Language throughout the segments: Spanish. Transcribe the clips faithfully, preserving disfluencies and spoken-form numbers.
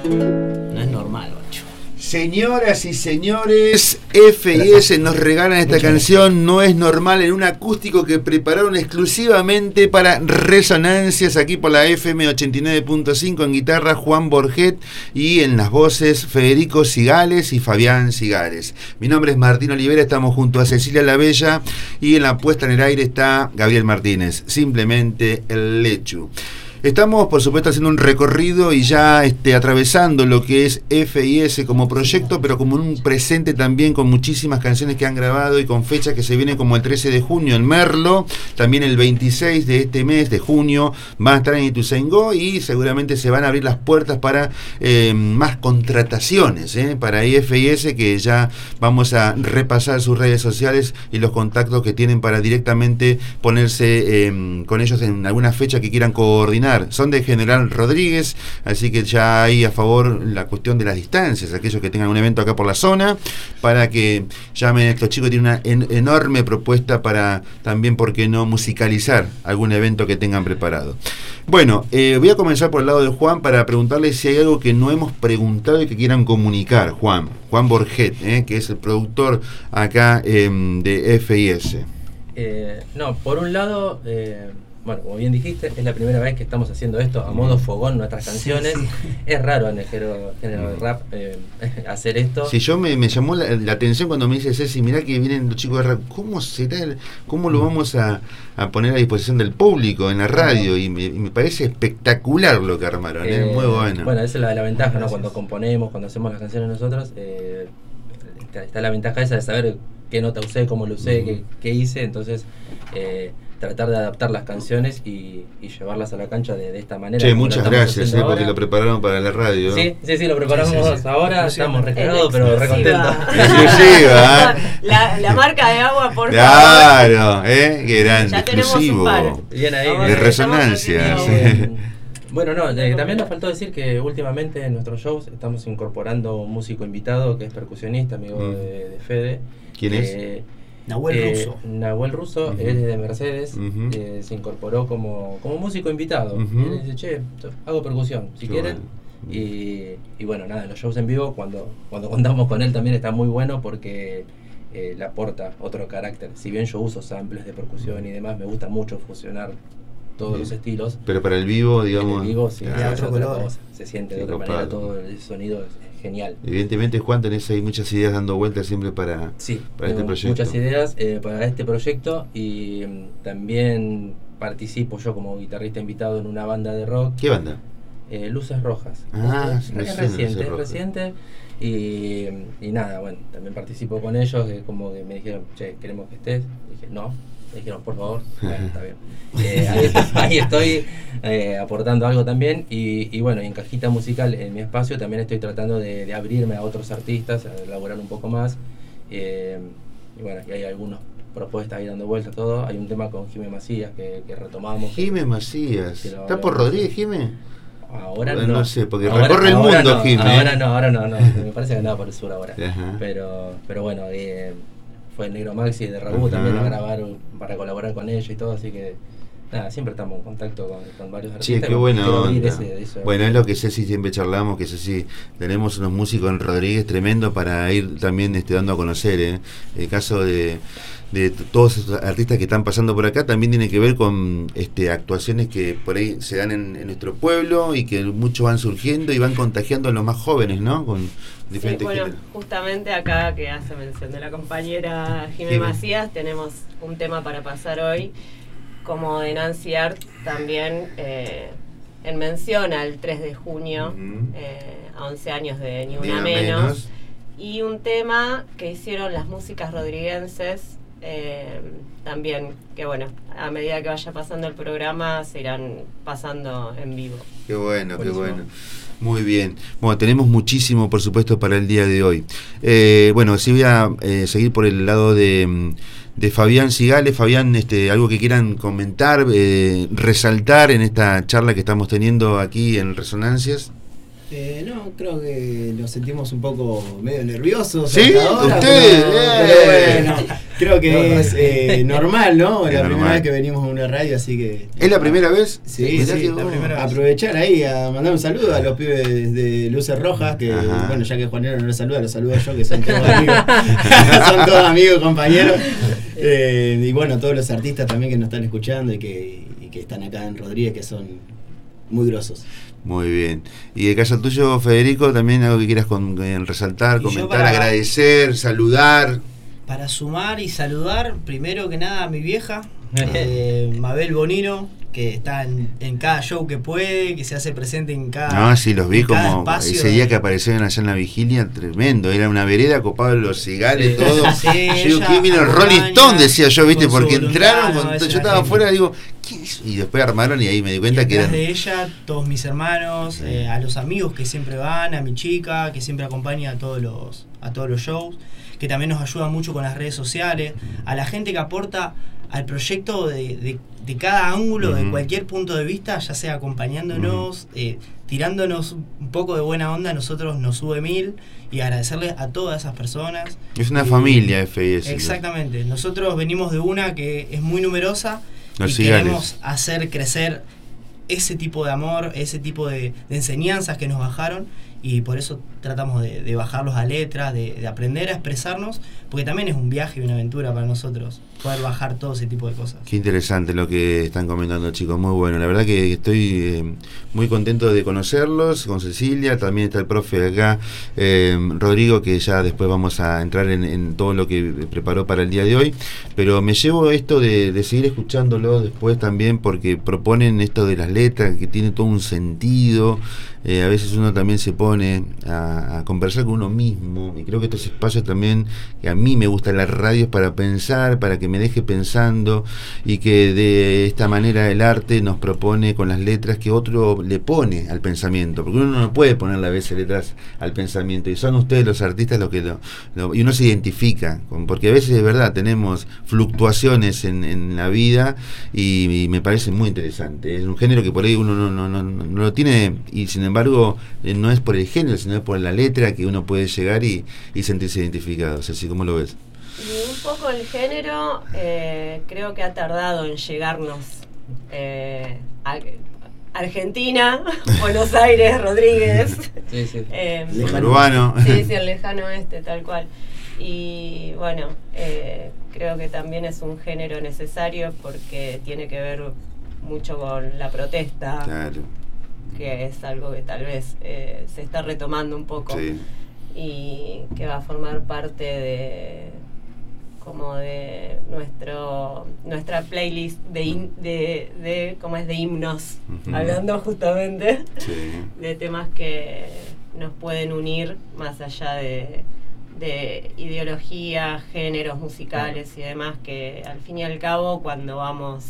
No es normal, Bacho. Señoras y señores, F I S nos regalan esta canción No es normal, en un acústico que prepararon exclusivamente para Resonancias, aquí por la F M ochenta y nueve punto cinco, en guitarra Juan Borget y en las voces Federico Cigales y Fabián Cigales. Mi nombre es Martín Olivera, estamos junto a Cecilia La Bella y en la puesta en el aire está Gabriel Martínez, simplemente el Lechu. Estamos, por supuesto, haciendo un recorrido y ya este, atravesando lo que es F I S como proyecto, pero como un presente también con muchísimas canciones que han grabado y con fechas que se vienen, como el trece de junio en Merlo, también el veintiséis de este mes de junio van a estar en Ituzaingó y seguramente se van a abrir las puertas para eh, más contrataciones eh, para F I S, que ya vamos a repasar sus redes sociales y los contactos que tienen para directamente ponerse eh, con ellos en alguna fecha que quieran coordinar. Son de General Rodríguez, así que ya hay a favor la cuestión de las distancias, aquellos que tengan un evento acá por la zona, para que llamen a estos chicos. Tienen una en, enorme propuesta para también, ¿por qué no?, musicalizar algún evento que tengan preparado. Bueno, eh, voy a comenzar por el lado de Juan para preguntarle si hay algo que no hemos preguntado y que quieran comunicar. Juan, Juan Borget, eh, que es el productor acá eh, de F I S. Eh, no, por un lado... Eh... Bueno, como bien dijiste, es la primera vez que estamos haciendo esto a modo fogón, nuestras canciones. Sí, sí. Es raro en el género, género de rap eh, hacer esto. Sí, yo me, me llamó la, la atención cuando me dice Ceci, mirá que vienen los chicos de rap, ¿cómo será el, cómo lo vamos a, a poner a disposición del público en la radio? Y me, y me parece espectacular lo que armaron, eh, es muy bueno. Bueno, esa es la, la ventaja, ¿no? Cuando componemos, cuando hacemos las canciones nosotros, eh, está, está la ventaja esa de saber qué nota usé, cómo lo usé, uh-huh. qué, qué hice, entonces... Eh, tratar de adaptar las canciones y, y llevarlas a la cancha de, de esta manera. Che, muchas gracias, eh, porque lo prepararon para la radio. Sí, sí, sí, lo preparamos sí, sí, sí. ahora, sí, estamos recargados, pero recontentos. Exclusiva, la, la marca de agua, por claro, favor. Claro, eh, que eran ya exclusivo. Bien ahí. De bien. Resonancias. Bueno, no, eh, también nos faltó decir que últimamente en nuestros shows estamos incorporando un músico invitado que es percusionista, amigo mm. de, de Fede. ¿Quién eh, es? Nahuel eh, Russo. Nahuel Russo, uh-huh. es de Mercedes, uh-huh. eh, se incorporó como, como músico invitado. Uh-huh. Y él dice, che, hago percusión, si Qué quieren. Bueno. Y, y bueno, nada, los shows en vivo, cuando, cuando contamos con él también está muy bueno porque eh, le aporta otro carácter. Si bien yo uso samples de percusión y demás, me gusta mucho fusionar todos Bien. los estilos. Pero para el vivo, digamos... En el vivo, sí, ah, es otra cosa. Se siente de otra manera, todo el sonido es genial. Evidentemente, Juan, tenés ahí muchas ideas dando vueltas siempre para, sí, para este proyecto. Muchas ideas eh, para este proyecto y um, también participo yo como guitarrista invitado en una banda de rock. ¿Qué banda? Eh, Luces Rojas. Ah, es, es reciente, es reciente. Y, y nada, bueno, también participo con ellos, que como que me dijeron, che, queremos que estés. Y dije, no. Me dijeron, por favor, bueno, está bien. Eh, ahí, ahí estoy eh, aportando algo también. Y, y bueno, en Cajita Musical, en mi espacio, también estoy tratando de, de abrirme a otros artistas, a elaborar un poco más. Eh, y bueno, y hay algunas propuestas ahí dando vueltas, todo. Hay un tema con Jimé Macías que, que retomamos. Jimé Macías. ¿Está por Rodríguez, Jimé? Ahora bueno, no. No sé, porque ahora, recorre el ahora mundo, no, Jimé. Ahora no, ahora no, no. Me parece que andaba por el sur ahora. Pero, pero bueno, eh, fue el Negro Maxi de Raúl también a grabar para colaborar con ellos y todo, así que nada, siempre estamos en contacto con, con varios artistas. Sí, qué bueno. Ese, ese bueno, es lo que Ceci siempre charlamos, que Ceci, tenemos unos músicos en Rodríguez tremendo para ir también este, dando a conocer. ¿eh? El caso de, de todos estos artistas que están pasando por acá también tiene que ver con este, actuaciones que por ahí se dan en, en nuestro pueblo y que muchos van surgiendo y van contagiando a los más jóvenes, ¿no? Con diferentes sí, bueno, géneros. Justamente acá que hace mención de la compañera Jimé Macías, tenemos un tema para pasar hoy, como de Nancy Art, también eh, en mención al tres de junio, uh-huh. eh, a once años de Ni Una Menos, menos, y un tema que hicieron las músicas rodriguenses, eh, también, que bueno, a medida que vaya pasando el programa se irán pasando en vivo. Qué bueno, Buenísimo. Qué bueno. Muy bien. Bueno, tenemos muchísimo, por supuesto, para el día de hoy. Eh, bueno, sí voy a eh, seguir por el lado de, de Fabián Cigales. Fabián, este, algo que quieran comentar, eh, resaltar en esta charla que estamos teniendo aquí en Resonancias. Eh, no, creo que nos sentimos un poco medio nerviosos. ¿Sí? Ahora, ¿Ustedes? pero, Eh. pero bueno, creo que No, es eh, normal, ¿no? Es la normal. primera vez que venimos a una radio, así que... ¿Es la primera vez? Sí, Mirá sí, que la vos- primera vez. Aprovechar ahí a mandar un saludo a los pibes de Luces Rojas, que Ajá. bueno, ya que Juanero no los saluda, los saludo yo, que son todos amigos. Son todos amigos, compañeros. Eh, y bueno, todos los artistas también que nos están escuchando y que, y que están acá en Rodríguez, que son muy grosos. Muy bien. Y de caso tuyo, Federico, también algo que quieras con, eh, resaltar, Y yo comentar, para- agradecer, saludar. Para sumar y saludar, primero que nada a mi vieja, eh, Mabel Bonino, que está en, en cada show que puede, que se hace presente en cada, No, sí, los vi en cada como espacio. ese día que aparecieron allá en la vigilia, tremendo. Era una vereda copada los cigales, Sí. todo. Sí, Yo digo, ella ¿quién vino? acompaña Rolling Stone, decía yo, ¿viste? con su Porque voluntad, entraron, no, cuando es yo una estaba genia. afuera, digo, ¿quién es? Y después armaron y ahí me di cuenta que Detrás eran. de ella, todos mis hermanos, eh, a los amigos que siempre van, a mi chica, que siempre acompaña a todos los, a todos los shows, que también nos ayuda mucho con las redes sociales, a la gente que aporta al proyecto de, de, de cada ángulo, Ujú. de cualquier punto de vista, ya sea acompañándonos, eh, tirándonos un poco de buena onda, a nosotros nos sube mil, y agradecerles a todas esas personas. Es una Y- familia F I S. Exactamente, nosotros venimos de una que es muy numerosa Los y cigales. queremos hacer crecer ese tipo de amor, ese tipo de, de enseñanzas que nos bajaron, y por eso tratamos de, de bajarlos a letras, de, de aprender a expresarnos, porque también es un viaje y una aventura para nosotros poder bajar todo ese tipo de cosas. Qué interesante lo que están comentando, chicos, muy bueno. La verdad que estoy eh, muy contento de conocerlos, con Cecilia, también está el profe acá, eh, Rodrigo, que ya después vamos a entrar en, en todo lo que preparó para el día de hoy, pero me llevo esto de, de seguir escuchándolo después también, porque proponen esto de las letras, que tiene todo un sentido. Eh, a veces uno también se pone a, a conversar con uno mismo, y creo que estos espacios también, que a mí me gusta la radio, es para pensar, para que me deje pensando, y que de esta manera el arte nos propone con las letras que otro le pone al pensamiento, porque uno no puede ponerle a veces letras al pensamiento, y son ustedes los artistas los que lo, lo y uno se identifica, con, porque a veces de verdad tenemos fluctuaciones en, en la vida, y, y me parece muy interesante. Es un género que por ahí uno no, no, no, no lo tiene, y sin embargo eh, no es por el género, sino por la letra que uno puede llegar y, y sentirse identificado. O sea, así como lo ves. Y un poco el género eh, creo que ha tardado en llegarnos. Eh, a Argentina, Buenos Aires, Rodríguez. Sí, sí. Eh, Lejano. Urbano. Sí, sí, el lejano oeste, tal cual. Y bueno, eh, creo que también es un género necesario porque tiene que ver mucho con la protesta, Claro. que es algo que tal vez eh, se está retomando un poco. Sí. Y que va a formar parte de como de nuestro nuestra playlist de hin- de, de cómo es de himnos, Ujú. hablando justamente Sí. de temas que nos pueden unir más allá de, de ideología, géneros musicales y demás, que al fin y al cabo cuando vamos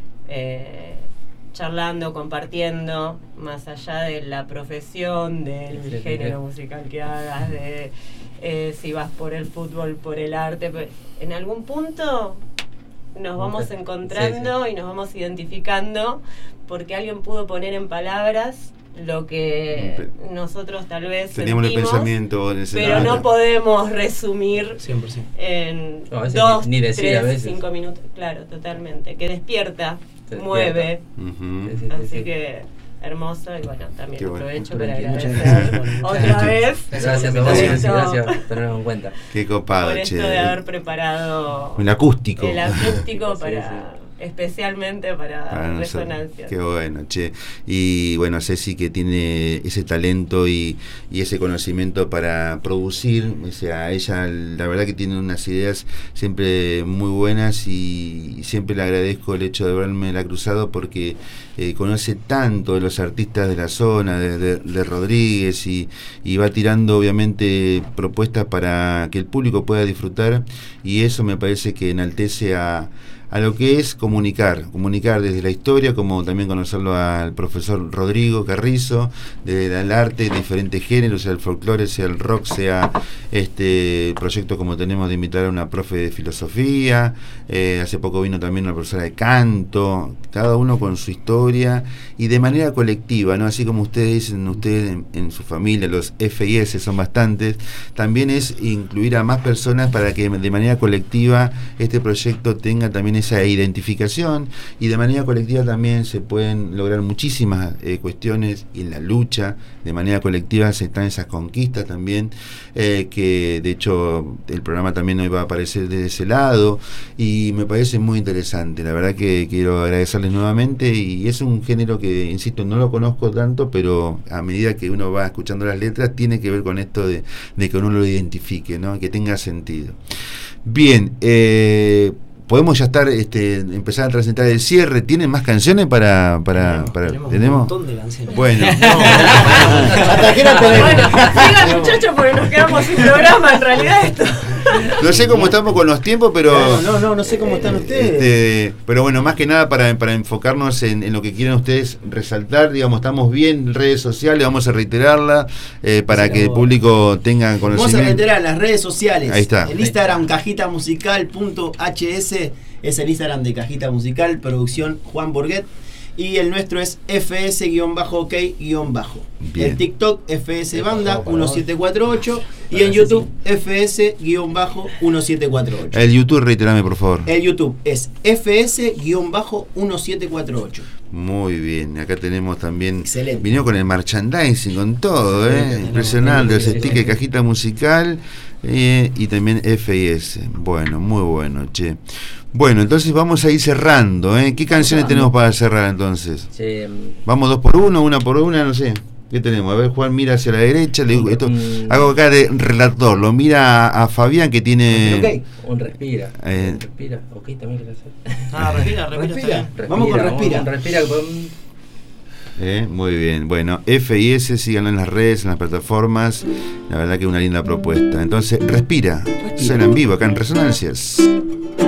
eh, charlando, compartiendo, más allá de la profesión, del Sí, sí, género sí. musical que hagas, de eh, si vas por el fútbol, por el arte, pe- en algún punto nos vamos Sí, encontrando y nos vamos identificando porque alguien pudo poner en palabras lo que nosotros tal vez Teníamos el sentimos, pensamiento en ese pero no podemos resumir cien por ciento. en No, a veces dos, ni- ni decir tres, a veces. cinco minutos. Claro, totalmente. Que despierta, Te mueve. Ujú. Sí, sí, sí, Así sí. que hermoso y bueno, también Qué bueno. aprovecho para Muchas agradecer gracias. otra vez Gracias a por vos, esto, gracias por tenernos en cuenta. Qué copado, por esto che. de haber preparado El acústico. el acústico Sí, para especialmente para, Para nosotros. resonancias. Qué bueno, che. Y bueno, Ceci, que tiene ese talento y, y ese conocimiento para producir, o sea, ella la verdad que tiene unas ideas siempre muy buenas, y, y siempre le agradezco el hecho de haberme la cruzado, porque eh, conoce tanto de los artistas de la zona, de, de, de Rodríguez, y, y va tirando obviamente propuestas para que el público pueda disfrutar, y eso me parece que enaltece a a lo que es comunicar, comunicar desde la historia, como también conocerlo al profesor Rodrigo Carrizo, desde el arte, diferentes géneros, sea el folclore, sea el rock, sea este proyecto como tenemos de invitar a una profe de filosofía, eh, hace poco vino también una profesora de canto, cada uno con su historia y de manera colectiva, ¿no? Así como ustedes dicen, ustedes en, en su familia, los F I S son bastantes, también es incluir a más personas para que de manera colectiva este proyecto tenga también esa identificación y de manera colectiva también se pueden lograr muchísimas eh, cuestiones y en la lucha de manera colectiva se están esas conquistas también, eh, que de hecho el programa también hoy va a aparecer desde ese lado y me parece muy interesante, la verdad que quiero agradecerles nuevamente y es un género que, insisto, no lo conozco tanto, pero a medida que uno va escuchando las letras tiene que ver con esto de, de que uno lo identifique, ¿no? Que tenga sentido. Bien, eh, podemos ya estar, este, empezar a presentar el cierre. ¿Tienen más canciones para, para, para tenemos, tenemos? un montón de canciones. Bueno, ¿Hasta qué hora tenemos? Bueno, sigan muchachos porque nos quedamos sin programa en realidad esto. no sé cómo estamos con los tiempos, pero No, no, no, no sé cómo están ustedes. Este, pero bueno, más que nada para, para enfocarnos en, en lo que quieren ustedes resaltar, digamos, estamos bien en redes sociales, vamos a reiterarla eh, para Sí, que el vamos. público tenga Vamos a conocimiento. reiterar las redes sociales. Ahí está. El Instagram cajita musical punto h s es el Instagram de Cajita Musical, producción Juan Burguet. Y el nuestro es F S OK-. Bien. El TikTok F S Banda uno siete cuatro ocho y en YouTube F S uno siete cuatro ocho. El YouTube, reiterame por favor. El YouTube es F S uno siete cuatro ocho. Muy bien, acá tenemos también. Excelente. Vino con el merchandising, con todo, Sí, ¿eh? tenemos- Impresionante, tenemos- ese sticker, Cajita Musical eh, y también F I S. Bueno, muy bueno, che. Bueno, entonces vamos a ir cerrando, ¿eh? ¿Qué canciones tenemos para cerrar entonces? Che, Vamos dos por uno, una por una, no sé. ¿Qué tenemos? A ver, Juan mira hacia la derecha. Le digo, esto, Mm. hago acá de relator. Lo mira a, a Fabián que tiene. Ok. un respira. Eh. Un respira. Ok, también quiero hacer. Ah, respira, respira. Respira. está bien. Vamos con respira. Un respira con... Eh, muy bien. Bueno, F I S, síganlo en las redes, en las plataformas. La verdad que es una linda propuesta. Entonces, respira. Suena en vivo acá en Resonancias.